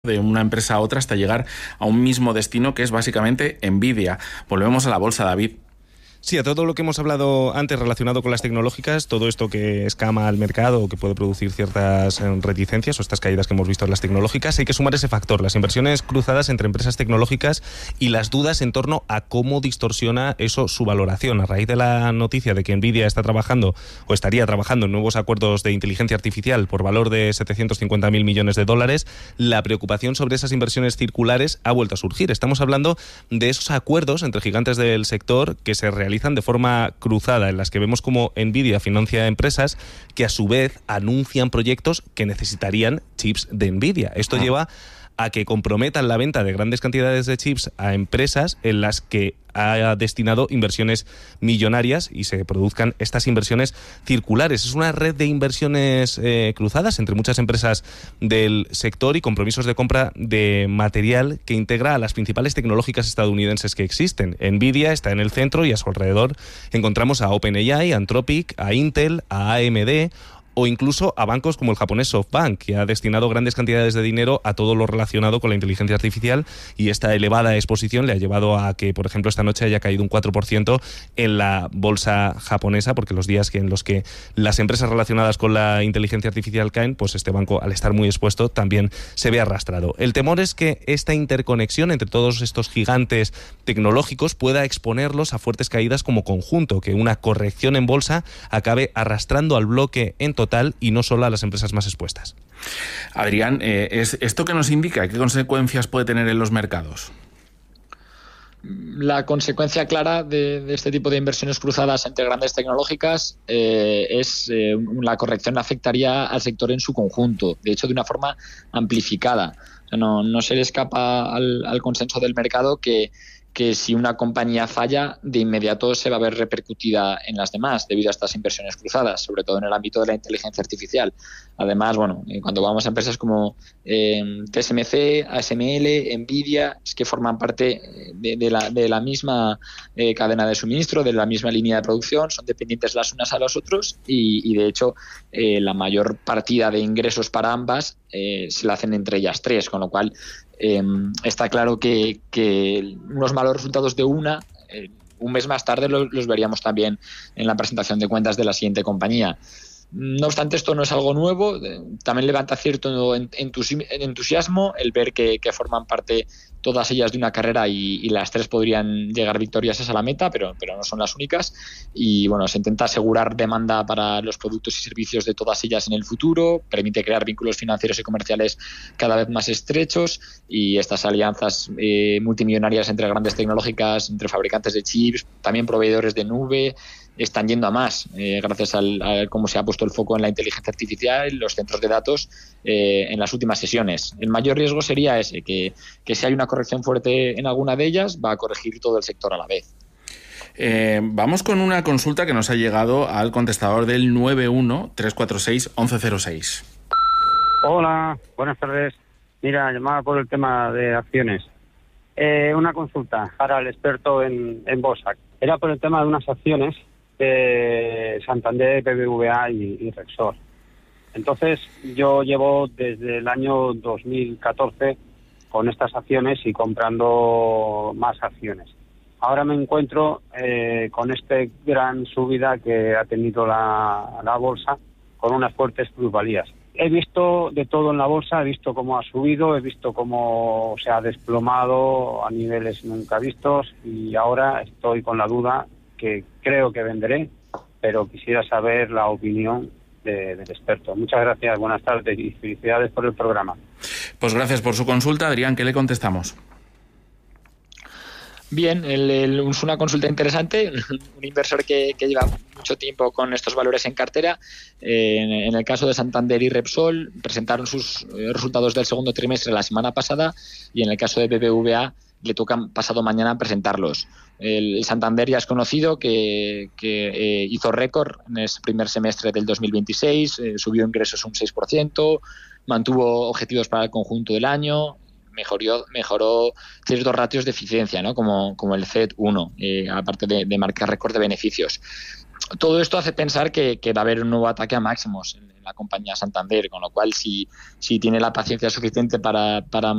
de una empresa a otra hasta llegar a un mismo destino, que es básicamente Nvidia. Volvemos a la bolsa, David. Sí, a todo lo que hemos hablado antes relacionado con las tecnológicas, todo esto que escama al mercado o que puede producir ciertas reticencias o estas caídas que hemos visto en las tecnológicas, hay que sumar ese factor, las inversiones cruzadas entre empresas tecnológicas y las dudas en torno a cómo distorsiona eso su valoración. A raíz de la noticia de que Nvidia está trabajando o estaría trabajando en nuevos acuerdos de inteligencia artificial por valor de 750.000 millones de dólares, la preocupación sobre esas inversiones circulares ha vuelto a surgir. Estamos hablando de esos acuerdos entre gigantes del sector que se realizan de forma cruzada, en las que vemos como Nvidia financia empresas que a su vez anuncian proyectos que necesitarían chips de Nvidia. Esto lleva a que comprometan la venta de grandes cantidades de chips a empresas en las que ha destinado inversiones millonarias y se produzcan estas inversiones circulares. Es una red de inversiones cruzadas entre muchas empresas del sector y compromisos de compra de material que integra a las principales tecnológicas estadounidenses que existen. Nvidia está en el centro y a su alrededor encontramos a OpenAI, a Anthropic, a Intel, a AMD o incluso a bancos como el japonés SoftBank, que ha destinado grandes cantidades de dinero a todo lo relacionado con la inteligencia artificial, y esta elevada exposición le ha llevado a que, por ejemplo, esta noche haya caído un 4% en la bolsa japonesa, porque los días en los que las empresas relacionadas con la inteligencia artificial caen, pues este banco, al estar muy expuesto, también se ve arrastrado. El temor es que esta interconexión entre todos estos gigantes tecnológicos pueda exponerlos a fuertes caídas como conjunto, que una corrección en bolsa acabe arrastrando al bloque en total y no solo a las empresas más expuestas. Adrián, ¿es esto que nos indica? ¿Qué consecuencias puede tener en los mercados? La consecuencia clara de este tipo de inversiones cruzadas entre grandes tecnológicas es la corrección afectaría al sector en su conjunto, de hecho de una forma amplificada. O sea, no se le escapa al consenso del mercado que si una compañía falla, de inmediato se va a ver repercutida en las demás debido a estas inversiones cruzadas, sobre todo en el ámbito de la inteligencia artificial. Además, cuando vamos a empresas como TSMC, ASML, Nvidia, es que forman parte de la misma cadena de suministro, de la misma línea de producción, son dependientes las unas a los otros y de hecho, la mayor partida de ingresos para ambas se la hacen entre ellas tres, con lo cual está claro que unos malos resultados de un mes más tarde los veríamos también en la presentación de cuentas de la siguiente compañía. No obstante, esto no es algo nuevo, también levanta cierto entusiasmo el ver que forman parte todas ellas de una carrera y las tres podrían llegar victoriosas a la meta, pero no son las únicas. Y se intenta asegurar demanda para los productos y servicios de todas ellas en el futuro, permite crear vínculos financieros y comerciales cada vez más estrechos, y estas alianzas multimillonarias entre grandes tecnológicas, entre fabricantes de chips, también proveedores de nube, están yendo a más, gracias a cómo se ha puesto el foco en la inteligencia artificial y los centros de datos en las últimas sesiones. El mayor riesgo sería ese, que si hay una corrección fuerte en alguna de ellas, va a corregir todo el sector a la vez. Vamos con una consulta que nos ha llegado al contestador del 91-346-1106. Hola, buenas tardes. Mira, llamaba por el tema de acciones. Una consulta para el experto en bolsa. Era por el tema de unas acciones de Santander, BBVA y Repsol. Entonces, yo llevo desde el año 2014 con estas acciones y comprando más acciones. Ahora me encuentro con esta gran subida que ha tenido la bolsa, con unas fuertes plusvalías. He visto de todo en la bolsa, he visto cómo ha subido, he visto cómo se ha desplomado a niveles nunca vistos, y ahora estoy con la duda que creo que venderé, pero quisiera saber la opinión del experto. Muchas gracias, buenas tardes y felicidades por el programa. Pues gracias por su consulta, Adrián. ¿Qué le contestamos? Bien, es una consulta interesante. Un inversor que lleva mucho tiempo con estos valores en cartera. En el caso de Santander y Repsol, presentaron sus resultados del segundo trimestre la semana pasada, y en el caso de BBVA le toca pasado mañana presentarlos. El Santander ya es conocido que hizo récord en ese primer semestre del 2026, subió ingresos un 6%, mantuvo objetivos para el conjunto del año, mejoró ciertos ratios de eficiencia, ¿no? como el CET1, aparte de marcar récord de beneficios. todo esto hace pensar que va a haber un nuevo ataque a máximos en la compañía Santander, con lo cual si tiene la paciencia suficiente para